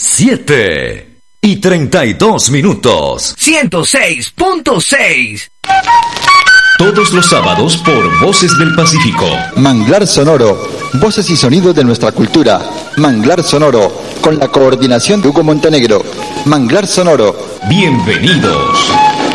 7:32. 106.6. Todos los sábados por Voces del Pacífico. Manglar Sonoro, voces y sonidos de nuestra cultura. Manglar Sonoro, con la coordinación de Hugo Montenegro. Manglar Sonoro. Bienvenidos.